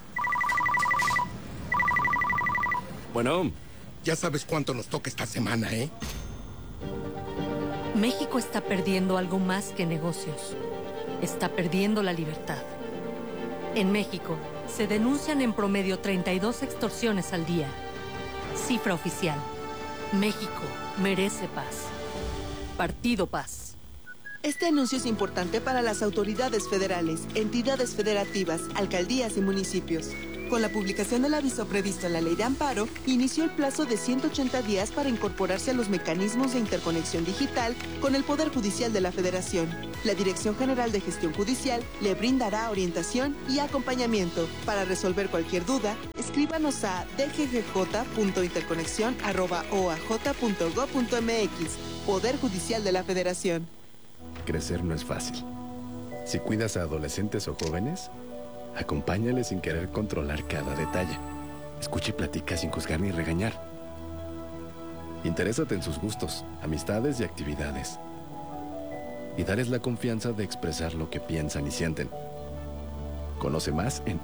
S4: Bueno.
S5: Ya sabes cuánto nos toca esta semana, ¿eh?
S6: México está perdiendo algo más que negocios. Está perdiendo la libertad. En México, se denuncian en promedio 32 extorsiones al día. Cifra oficial. México merece paz. Partido Paz.
S7: Este anuncio es importante para las autoridades federales, entidades federativas, alcaldías y municipios. Con la publicación del aviso previsto en la Ley de Amparo, inició el plazo de 180 días para incorporarse a los mecanismos de interconexión digital con el Poder Judicial de la Federación. La Dirección General de Gestión Judicial le brindará orientación y acompañamiento. Para resolver cualquier duda, escríbanos a dggj.interconexión@oaj.gov.mx. Poder Judicial de la Federación.
S8: Crecer no es fácil. Si cuidas a adolescentes o jóvenes, acompáñales sin querer controlar cada detalle. Escucha y platica sin juzgar ni regañar. Interésate en sus gustos, amistades y actividades. Y darles la confianza de expresar lo que piensan y sienten. Conoce más en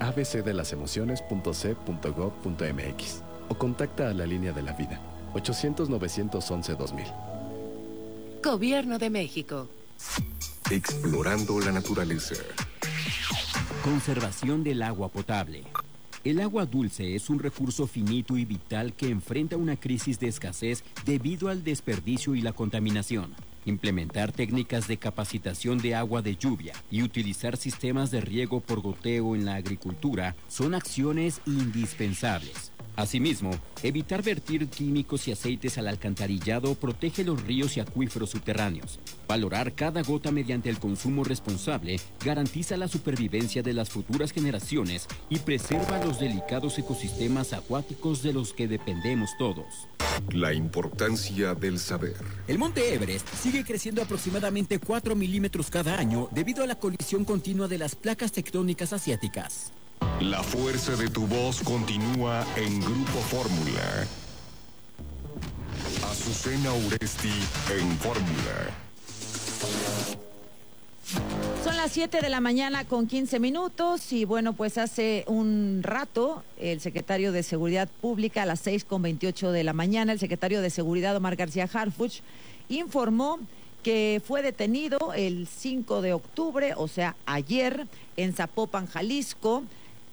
S8: abcdelasemociones.c.gov.mx o contacta a la Línea de la Vida, 800-911-2000.
S6: Gobierno de México.
S3: Explorando la naturaleza.
S14: Conservación del agua potable. El agua dulce es un recurso finito y vital que enfrenta una crisis de escasez debido al desperdicio y la contaminación. Implementar técnicas de capacitación de agua de lluvia y utilizar sistemas de riego por goteo en la agricultura son acciones indispensables. Asimismo, evitar vertir químicos y aceites al alcantarillado protege los ríos y acuíferos subterráneos. Valorar cada gota mediante el consumo responsable garantiza la supervivencia de las futuras generaciones y preserva los delicados ecosistemas acuáticos de los que dependemos todos.
S3: La importancia del saber.
S9: El monte Everest sigue creciendo aproximadamente 4 milímetros cada año debido a la colisión continua de las placas tectónicas asiáticas.
S3: La fuerza de tu voz continúa en Grupo Fórmula. Azucena Uresti en Fórmula.
S16: Son las 7 de la mañana con 15 minutos y bueno, pues hace un rato el secretario de Seguridad Pública a las 6:28 de la mañana, el secretario de Seguridad Omar García Harfuch informó que fue detenido el 5 de octubre, o sea, ayer, en Zapopan, Jalisco,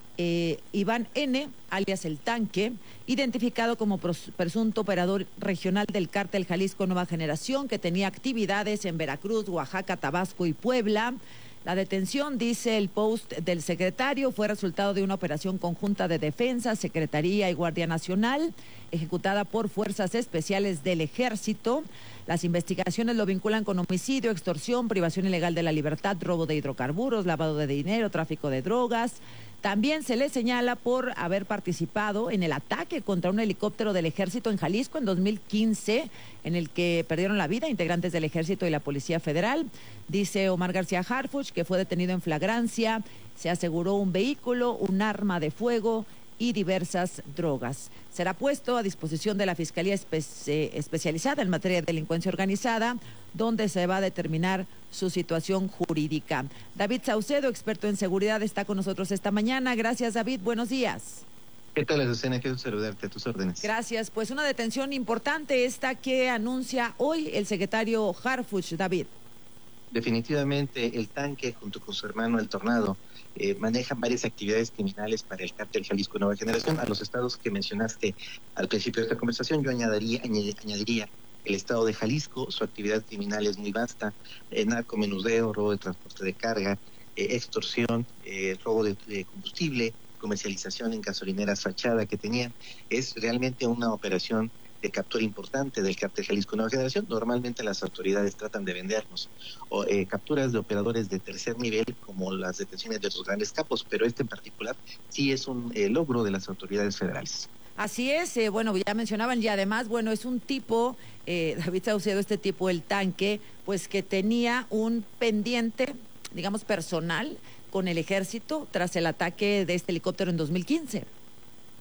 S16: Iván N., alias El Tanque, identificado como presunto operador regional del cártel Jalisco Nueva Generación, que tenía actividades en Veracruz, Oaxaca, Tabasco y Puebla. La detención, dice el post del secretario, fue resultado de una operación conjunta de defensa, Secretaría y Guardia Nacional, ejecutada por Fuerzas Especiales del Ejército. Las investigaciones lo vinculan con homicidio, extorsión, privación ilegal de la libertad, robo de hidrocarburos, lavado de dinero, tráfico de drogas. También se le señala por haber participado en el ataque contra un helicóptero del Ejército en Jalisco en 2015, en el que perdieron la vida integrantes del Ejército y la Policía Federal. Dice Omar García Harfuch que fue detenido en flagrancia, se aseguró un vehículo, un arma de fuego y diversas drogas. Será puesto a disposición de la Fiscalía especializada en materia de delincuencia organizada, donde se va a determinar su situación jurídica. David Saucedo, experto en seguridad, está con nosotros esta mañana. Gracias, David. Buenos días.
S10: ¿Qué tal, Azucena? Quiero saludarte, a tus órdenes.
S16: Gracias. Pues una detención importante esta que anuncia hoy el secretario Harfuch, David.
S10: Definitivamente, El Tanque, junto con su hermano El Tornado, manejan varias actividades criminales para el cártel Jalisco Nueva Generación. A los estados que mencionaste al principio de esta conversación, yo añadiría el estado de Jalisco. Su actividad criminal es muy vasta: narcomenudeo, robo de transporte de carga, extorsión, robo de combustible, comercialización en gasolineras fachada que tenían. Es realmente una operación de captura importante del cártel Jalisco Nueva Generación. Normalmente las autoridades tratan de vendernos capturas de operadores de tercer nivel, como las detenciones de los grandes capos, pero este en particular sí es un logro de las autoridades federales.
S16: Así es, bueno, ya mencionaban, y además, bueno, es un tipo, David Saucedo, este tipo, El Tanque, pues que tenía un pendiente, digamos, personal con el Ejército tras el ataque de este helicóptero en 2015.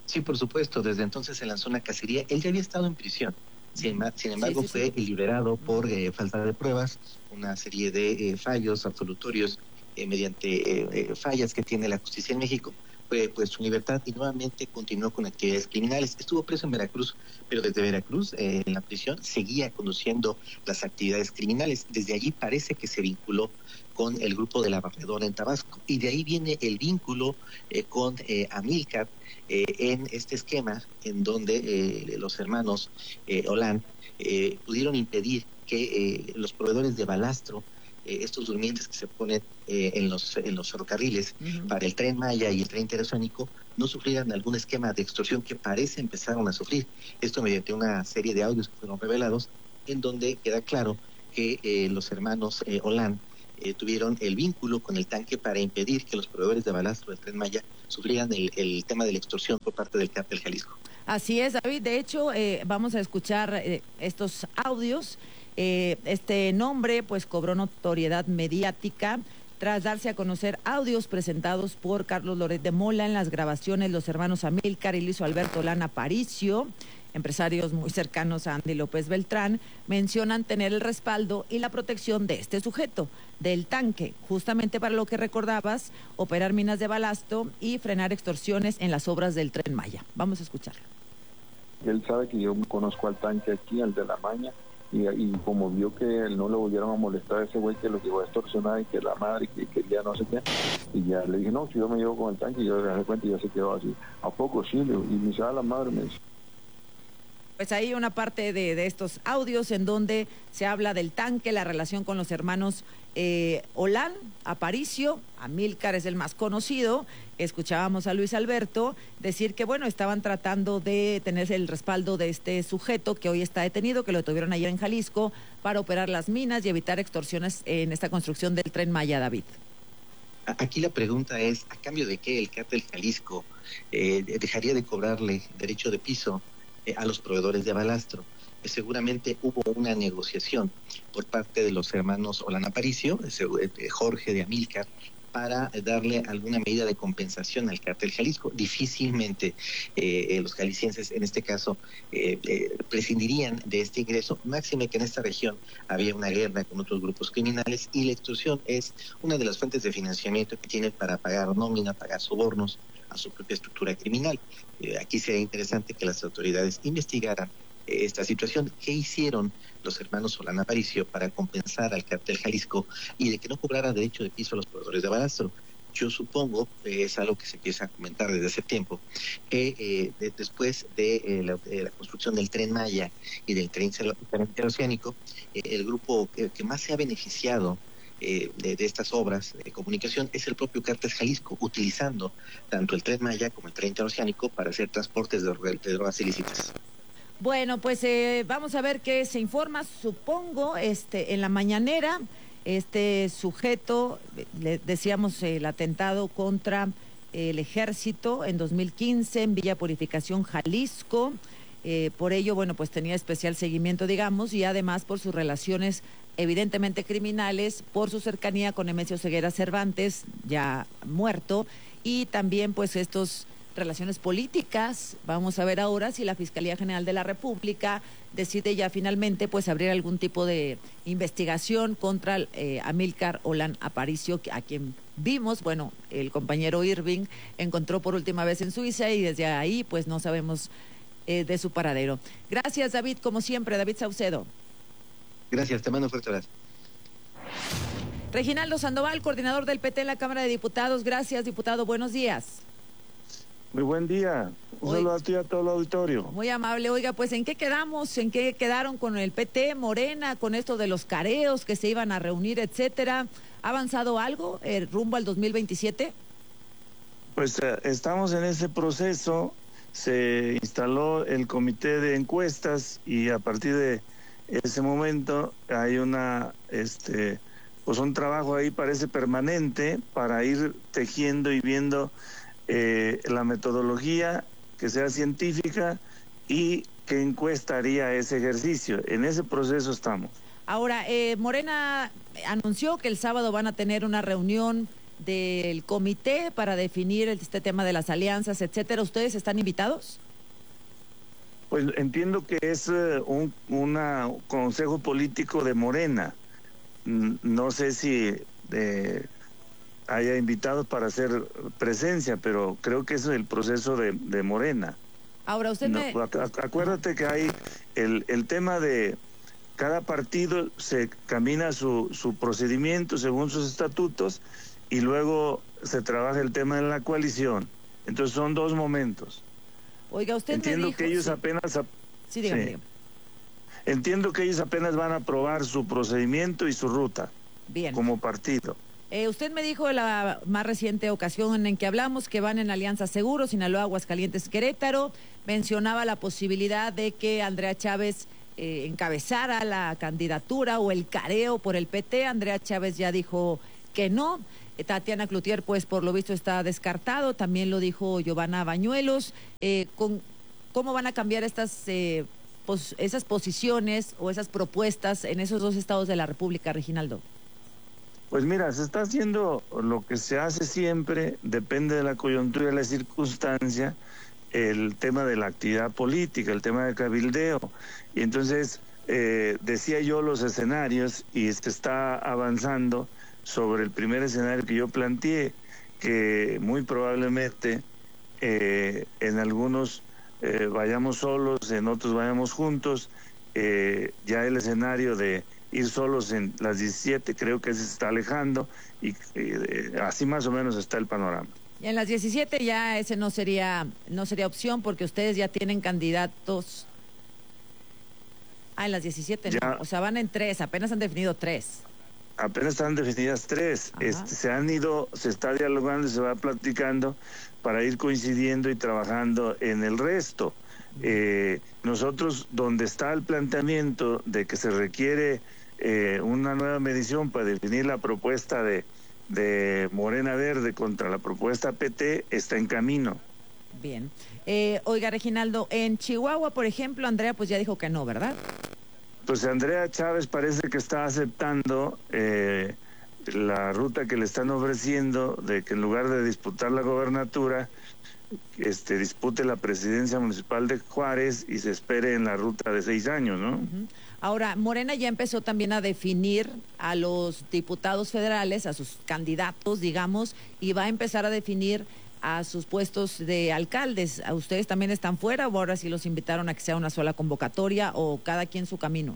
S10: Sí, por supuesto, desde entonces se lanzó una cacería. Él ya había estado en prisión. Sin embargo, fue liberado por falta de pruebas, una serie de fallos absolutorios mediante fallas que tiene la justicia en México. Fue puesto en libertad y nuevamente continuó con actividades criminales. Estuvo preso en Veracruz, pero desde Veracruz, en la prisión, seguía conduciendo las actividades criminales. Desde allí parece que se vinculó con el grupo de La Barredora en Tabasco. Y de ahí viene el vínculo con Amílcar en este esquema en donde los hermanos Olán pudieron impedir que los proveedores de balastro, estos durmientes que se ponen en los ferrocarriles para el Tren Maya y el Tren Interoceánico, no sufrieran algún esquema de extorsión que parece empezaron a sufrir. Esto mediante una serie de audios que fueron revelados, en donde queda claro que los hermanos Olán tuvieron el vínculo con el tanque para impedir que los proveedores de balastro del Tren Maya sufrieran el tema de la extorsión por parte del Cártel Jalisco.
S16: Así es, David. De hecho, vamos a escuchar estos audios. Este nombre pues cobró notoriedad mediática tras darse a conocer audios presentados por Carlos Loret de Mola. En las grabaciones, los hermanos Amílcar y Luis Alberto Olán Aparicio, empresarios muy cercanos a Andy López Beltrán, mencionan tener el respaldo y la protección de este sujeto, del tanque, justamente para lo que recordabas, operar minas de balastro y frenar extorsiones en las obras del Tren Maya. Vamos a escucharlo.
S11: Él sabe que yo conozco al tanque aquí, al de la Maña, y como vio que no le volvieron a molestar a ese güey que lo llevó a extorsionar y que la madre que quería no sé qué, y ya le dije, no, si yo me llevo con el tanque, y yo le dejé cuenta y ya se quedó así. ¿A poco sí? Y me dice, la madre me dice.
S16: Pues ahí una parte de estos audios en donde se habla del tanque, la relación con los hermanos Olán, Aparicio, Amílcar es el más conocido. Escuchábamos a Luis Alberto decir que, bueno, estaban tratando de tener el respaldo de este sujeto que hoy está detenido, que lo tuvieron ayer en Jalisco, para operar las minas y evitar extorsiones en esta construcción del Tren Maya, David.
S10: Aquí la pregunta es, ¿a cambio de qué el Cártel Jalisco dejaría de cobrarle derecho de piso a los proveedores de balastro? Seguramente hubo una negociación por parte de los hermanos Olán Aparicio, Jorge de Amílcar, para darle alguna medida de compensación al Cártel Jalisco. Difícilmente los jaliscienses, en este caso, prescindirían de este ingreso, máxime que en esta región había una guerra con otros grupos criminales y la extorsión es una de las fuentes de financiamiento que tienen para pagar nómina, pagar sobornos a su propia estructura criminal. Aquí sería interesante que las autoridades investigaran esta situación. ¿Qué hicieron los hermanos Olán Aparicio para compensar al Cártel Jalisco y de que no cobrara derecho de piso a los proveedores de balastro? Yo supongo, es algo que se empieza a comentar desde hace tiempo, que después de la construcción del Tren Maya y del Tren Interoceánico, el grupo que más se ha beneficiado de estas obras de comunicación es el propio Cártel Jalisco, utilizando tanto el Tren Maya como el Tren Interoceánico para hacer transportes de drogas ilícitas.
S16: Bueno, pues vamos a ver qué se informa. Supongo, en la mañanera, este sujeto, decíamos el atentado contra el ejército en 2015 en Villa Purificación, Jalisco. Por ello, bueno, pues tenía especial seguimiento, digamos, y además por sus relaciones evidentemente criminales, por su cercanía con Nemesio Ceguera Cervantes, ya muerto, y también pues estos relaciones políticas. Vamos a ver ahora si la Fiscalía General de la República decide ya finalmente pues abrir algún tipo de investigación contra Amílcar Olán Aparicio, a quien vimos, bueno, el compañero Irving encontró por última vez en Suiza y desde ahí pues no sabemos de su paradero. Gracias, David, como siempre, David Saucedo.
S10: Gracias, te mando un fuerte abrazo.
S16: Reginaldo Sandoval, coordinador del PT en la Cámara de Diputados. Gracias, diputado, buenos días.
S12: Muy buen día. Un saludo a ti y a todo el auditorio.
S16: Muy amable. Oiga, pues ¿en qué quedamos? ¿En qué quedaron con el PT, Morena, con esto de los careos que se iban a reunir, etcétera? ¿Ha avanzado algo rumbo al 2027?
S12: Pues estamos en ese proceso. Se instaló el comité de encuestas y a partir de ese momento hay pues un trabajo ahí parece permanente para ir tejiendo y viendo la metodología que sea científica y qué encuesta haría ese ejercicio. En ese proceso estamos.
S16: Ahora, Morena anunció que el sábado van a tener una reunión del comité para definir este tema de las alianzas, etcétera. ¿Ustedes están invitados?
S12: Pues entiendo que es un consejo político de Morena. No sé si haya invitados para hacer presencia, pero creo que ese es el proceso de Morena.
S16: Ahora usted
S12: acuérdate que hay el tema de cada partido se camina su procedimiento según sus estatutos y luego se trabaja el tema de la coalición. Entonces son dos momentos.
S16: Oiga, usted
S12: entiendo
S16: me dijo,
S12: que ellos
S16: sí.
S12: apenas
S16: Sí, dígame.
S12: Entiendo que ellos apenas van a aprobar su procedimiento y su ruta.
S16: Bien.
S12: Como partido.
S16: Usted me dijo en la más reciente ocasión en que hablamos que van en Alianza Seguro, Sinaloa, Aguascalientes, Querétaro. Mencionaba la posibilidad de que Andrea Chávez encabezara la candidatura o el careo por el PT. Andrea Chávez ya dijo que no. Tatiana Cloutier, pues por lo visto está descartado. También lo dijo Giovanna Bañuelos. ¿Cómo van a cambiar esas posiciones o esas propuestas en esos dos estados de la República, Reginaldo?
S12: Pues mira, se está haciendo lo que se hace siempre, depende de la coyuntura y de la circunstancia, el tema de la actividad política, el tema del cabildeo. Y entonces decía yo los escenarios y se está avanzando sobre el primer escenario que yo planteé, que muy probablemente en algunos vayamos solos, en otros vayamos juntos. Ya el escenario de ir solos en las 17 creo que se está alejando y así más o menos está el panorama.
S16: Y en las 17 ya ese no sería opción porque ustedes ya tienen candidatos. En las 17 ya, no, o sea, van en 3, apenas han definido 3.
S12: Apenas están definidas 3. Se está dialogando y se va platicando para ir coincidiendo y trabajando en el resto. Nosotros, donde está el planteamiento de que se requiere una nueva medición para definir la propuesta de Morena Verde contra la propuesta PT, está en camino.
S16: Bien. Oiga, Reginaldo, en Chihuahua, por ejemplo, Andrea pues ya dijo que no, ¿verdad?
S12: Pues Andrea Chávez parece que está aceptando la ruta que le están ofreciendo de que en lugar de disputar la gobernatura, dispute la presidencia municipal de Juárez y se espere en la ruta de 6 años, ¿no?
S16: Ahora, Morena ya empezó también a definir a los diputados federales, a sus candidatos, digamos, y va a empezar a definir a sus puestos de alcaldes. ¿A ustedes también están fuera o ahora sí los invitaron a que sea una sola convocatoria o cada quien su camino?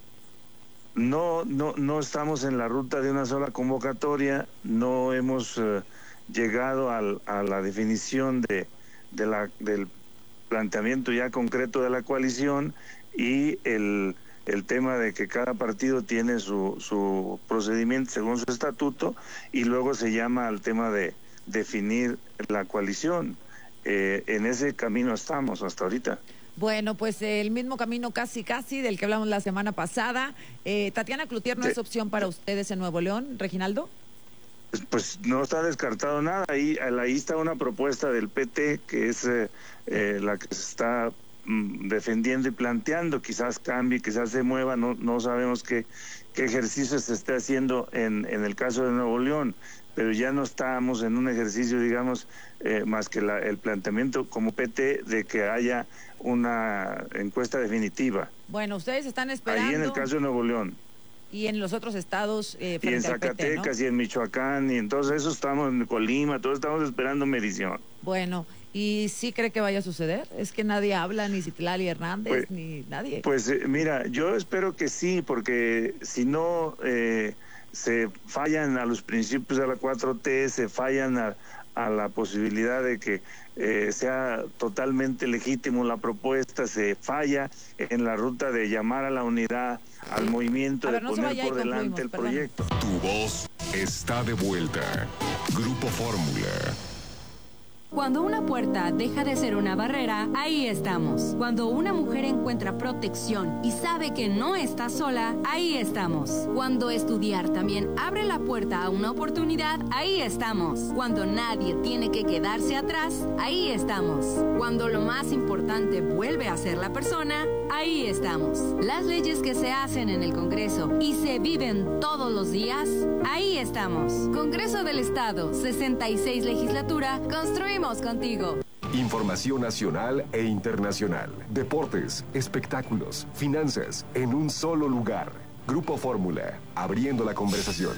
S12: No estamos en la ruta de una sola convocatoria, no hemos llegado a la definición del planteamiento ya concreto de la coalición y el tema de que cada partido tiene su procedimiento según su estatuto y luego se llama al tema de definir la coalición. En ese camino estamos hasta ahorita.
S16: Bueno, pues el mismo camino casi del que hablamos la semana pasada. Tatiana Cloutier no es opción para ustedes en Nuevo León, Reginaldo.
S12: Pues no está descartado nada. Ahí está una propuesta del PT que es la que se está defendiendo y planteando. Quizás cambie, quizás se mueva, no sabemos qué ejercicio se esté haciendo en el caso de Nuevo León, pero ya no estamos en un ejercicio, digamos, más que el planteamiento como PT de que haya una encuesta definitiva.
S16: Bueno, ustedes están esperando.
S12: Ahí en el caso de Nuevo León.
S16: Y en los otros estados
S12: y en Zacatecas, PT, ¿no? Y en Michoacán, y en todos esos estamos, en Colima, todos estamos esperando medición.
S16: Bueno, ¿y sí cree que vaya a suceder? Es que nadie habla, ni Citlali Hernández, ni nadie.
S12: Pues mira, yo espero que sí, porque si no se fallan a los principios de la 4T, se fallan a la posibilidad de que sea totalmente legítimo la propuesta, se falla en la ruta de llamar a la unidad, al movimiento, de poner por delante el proyecto.
S3: Tu voz está de vuelta. Grupo Fórmula.
S13: Cuando una puerta deja de ser una barrera, ahí estamos. Cuando una mujer encuentra protección y sabe que no está sola, ahí estamos. Cuando estudiar también abre la puerta a una oportunidad, ahí estamos. Cuando nadie tiene que quedarse atrás, ahí estamos. Cuando lo más importante vuelve a ser la persona, ahí estamos. Las leyes que se hacen en el Congreso y se viven todos los días, ahí estamos. Congreso del Estado, 66 legislatura, construimos contigo.
S3: Información nacional e internacional. Deportes, espectáculos, finanzas, en un solo lugar. Grupo Fórmula, abriendo la conversación.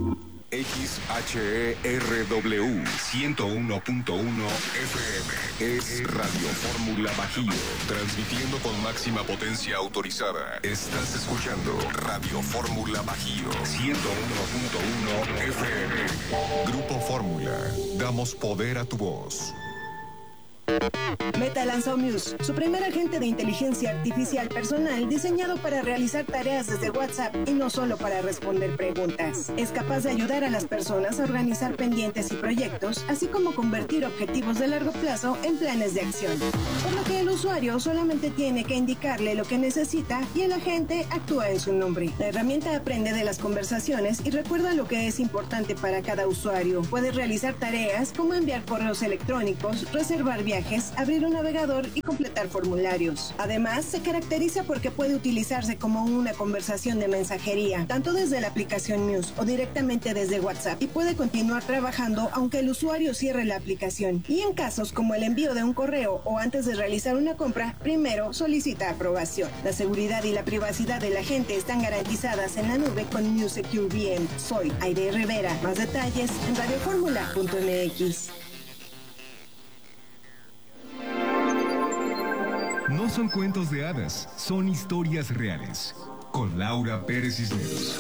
S3: XHERW 101.1 FM es Radio Fórmula Bajío, transmitiendo con máxima potencia autorizada. Estás escuchando Radio Fórmula Bajío 101.1 FM. Grupo Fórmula, damos poder a tu voz.
S15: Meta lanzó Muse, su primer agente de inteligencia artificial personal diseñado para realizar tareas desde WhatsApp y no solo para responder preguntas. Es capaz de ayudar a las personas a organizar pendientes y proyectos, así como convertir objetivos de largo plazo en planes de acción. Por lo que el usuario solamente tiene que indicarle lo que necesita y el agente actúa en su nombre. La herramienta aprende de las conversaciones y recuerda lo que es importante para cada usuario. Puede realizar tareas como enviar correos electrónicos, reservar viajes, abrir un navegador y completar formularios. Además, se caracteriza porque puede utilizarse como una conversación de mensajería, tanto desde la aplicación Muse o directamente desde WhatsApp, y puede continuar trabajando aunque el usuario cierre la aplicación. Y en casos como el envío de un correo o antes de realizar una compra, primero solicita aprobación. La seguridad y la privacidad de la gente están garantizadas en la nube con Muse Secure VM. Soy Aide Rivera. Más detalles en radioformula.mx.
S17: No son cuentos de hadas, son historias reales. Con Laura Pérez Cisneros.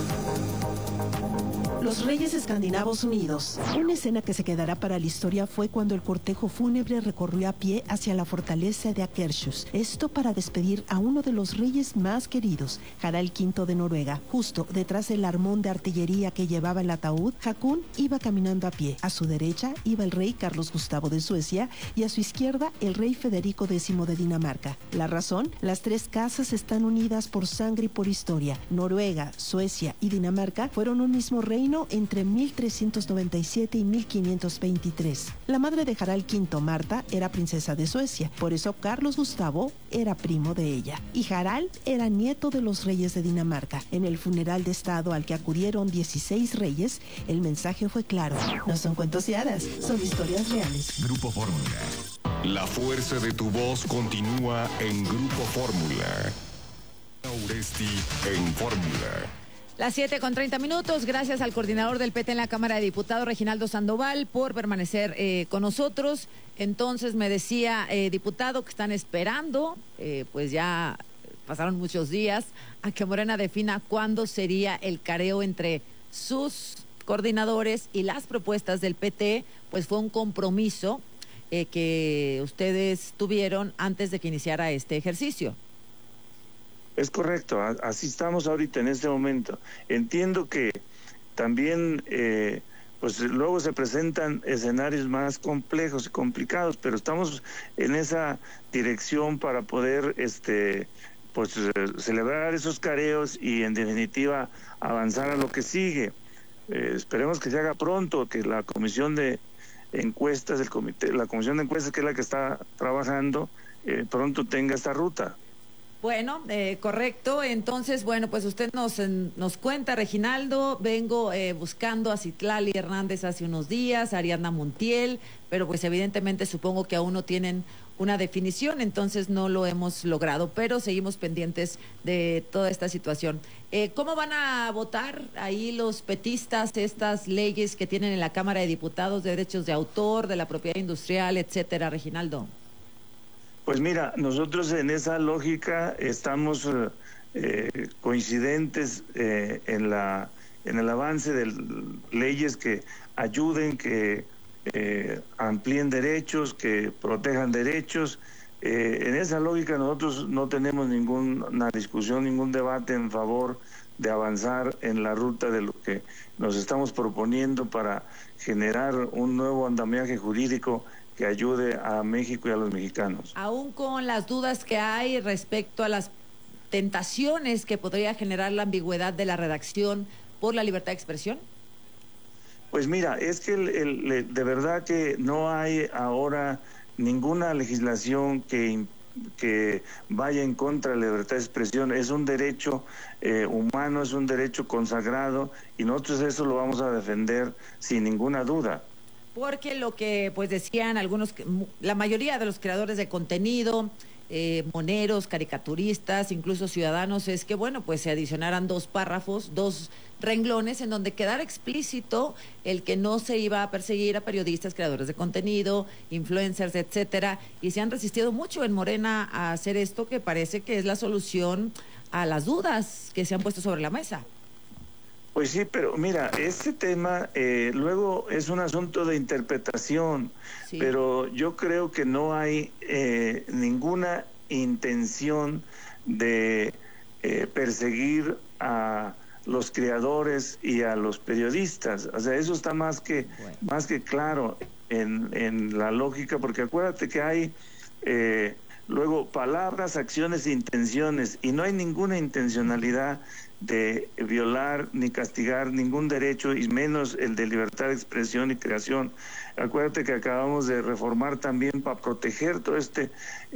S18: Los Reyes Escandinavos Unidos. Una escena que se quedará para la historia fue cuando el cortejo fúnebre recorrió a pie hacia la fortaleza de Akershus. Esto para despedir a uno de los reyes más queridos, Harald V de Noruega. Justo detrás del armón de artillería que llevaba el ataúd, Haakon iba caminando a pie. A su derecha iba el rey Carlos Gustavo de Suecia y a su izquierda el rey Federico X de Dinamarca. La razón: las tres casas están unidas por sangre y por historia. Noruega, Suecia y Dinamarca fueron un mismo reino entre 1397 y 1523. La madre de Harald V, Marta, era princesa de Suecia, por eso Carlos Gustavo era primo de ella. Y Harald era nieto de los reyes de Dinamarca. En el funeral de estado al que acudieron 16 reyes, el mensaje fue claro: no son cuentos de hadas, son historias reales.
S17: Grupo Fórmula.
S3: La fuerza de tu voz continúa en Grupo Fórmula. Uresti en Fórmula.
S16: Las 7:30. Gracias al coordinador del PT en la Cámara de Diputados, Reginaldo Sandoval, por permanecer con nosotros. Entonces me decía, diputado, que están esperando, pues ya pasaron muchos días, a que Morena defina cuándo sería el careo entre sus coordinadores y las propuestas del PT. Pues fue un compromiso que ustedes tuvieron antes de que iniciara este ejercicio.
S12: Es correcto, así estamos ahorita en este momento. Entiendo que también pues luego se presentan escenarios más complejos y complicados, pero estamos en esa dirección para poder pues celebrar esos careos y en definitiva avanzar a lo que sigue. Esperemos que se haga pronto, que la comisión de encuestas, la comisión de encuestas, que es la que está trabajando, pronto tenga esta ruta.
S16: Bueno, correcto. Entonces, bueno, pues usted nos cuenta, Reginaldo. Vengo buscando a Citlali Hernández hace unos días, a Ariadna Montiel, pero pues evidentemente supongo que aún no tienen una definición, entonces no lo hemos logrado, pero seguimos pendientes de toda esta situación. ¿Cómo van a votar ahí los petistas estas leyes que tienen en la Cámara de Diputados de derechos de autor, de la propiedad industrial, etcétera, Reginaldo?
S12: Pues mira, nosotros en esa lógica estamos coincidentes en el avance de leyes que ayuden, que amplíen derechos, que protejan derechos. En esa lógica nosotros no tenemos ninguna discusión, ningún debate en favor de avanzar en la ruta de lo que nos estamos proponiendo para generar un nuevo andamiaje jurídico que ayude a México y a los mexicanos.
S16: Aún con las dudas que hay respecto a las tentaciones que podría generar la ambigüedad de la redacción por la libertad de expresión.
S12: Pues mira, es que de verdad que no hay ahora ninguna legislación que vaya en contra de la libertad de expresión. Es un derecho humano, es un derecho consagrado y nosotros eso lo vamos a defender sin ninguna duda.
S16: Porque lo que pues decían algunos, la mayoría de los creadores de contenido, moneros, caricaturistas, incluso ciudadanos, es que bueno, pues se adicionaran 2 párrafos, 2 renglones en donde quedara explícito el que no se iba a perseguir a periodistas, creadores de contenido, influencers, etcétera, y se han resistido mucho en Morena a hacer esto, que parece que es la solución a las dudas que se han puesto sobre la mesa.
S12: Pues sí, pero mira, este tema luego es un asunto de interpretación, sí. Pero yo creo que no hay ninguna intención de perseguir a los creadores y a los periodistas. O sea, eso está más que claro en la lógica, porque acuérdate que hay luego palabras, acciones e intenciones, y no hay ninguna intencionalidad de violar ni castigar ningún derecho, y menos el de libertad de expresión y creación. Acuérdate que acabamos de reformar también para proteger todo este